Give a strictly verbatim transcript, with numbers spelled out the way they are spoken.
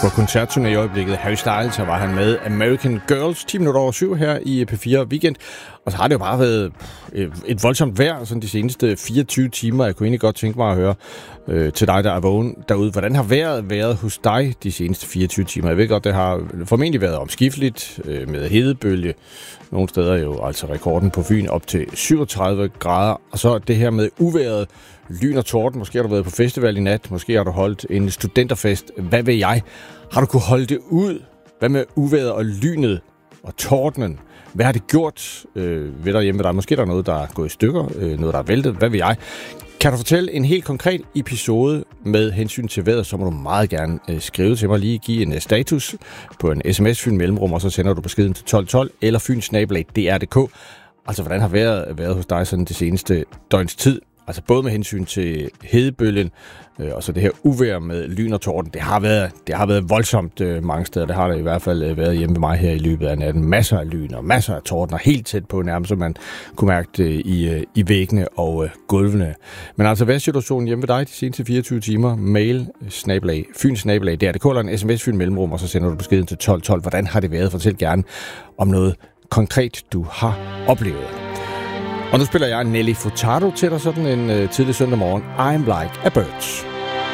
På koncertturné i øjeblikket, Harry Styles, så var han med American Girls, ti minutter over syv her i P fire Weekend. Og så har det jo bare været et voldsomt vejr sådan de seneste fireogtyve timer. Jeg kunne egentlig godt tænke mig at høre øh, til dig, der er vågen derude. Hvordan har vejret været hos dig de seneste fireogtyve timer? Jeg ved godt, det har formentlig været omskifteligt øh, med hedebølge. Nogle steder jo altså rekorden på Fyn op til syvogtredive grader. Og så det her med uvejret, lyn og torden. Måske har du været på festival i nat. Måske har du holdt en studenterfest. Hvad ved jeg? Har du kunne holde det ud? Hvad med uvejret og lynet og tordenen? Hvad har det gjort øh, ved dig hjemme ved dig? Måske er der noget, der er gået i stykker. Øh, noget, der er væltet. Hvad ved jeg? Kan du fortælle en helt konkret episode med hensyn til vejret, så må du meget gerne øh, skrive til mig. Lige give en uh, status på en sms Fyn Mellemrum, og så sender du beskeden til tolv tolv eller fyn snabel-a d r punktum d k. Altså, hvordan har vejret været hos dig sådan det seneste døgns tid? Altså både med hensyn til hedebølgen, øh, og så det her uvejr med lyn og torden. Det har været, det har været voldsomt øh, mange steder. Det har der i hvert fald øh, været hjemme med mig her i løbet af natten. Masser af lyn og masser af torden, og helt tæt på nærmest, så man kunne mærke det i, øh, i væggene og øh, gulvene. Men altså, hvad er situationen hjemme ved dig de seneste fireogtyve timer? Mail, snabel-a, fyn snabel-a, d r punktum d k, eller en sms Fyn Mellemrum, og så sender du beskeden til tolv tolv. Hvordan har det været? Fortæl gerne om noget konkret, du har oplevet. Og nu spiller jeg Nelly Furtado til dig sådan en uh, tidlig søndag morgen. I'm like a bird.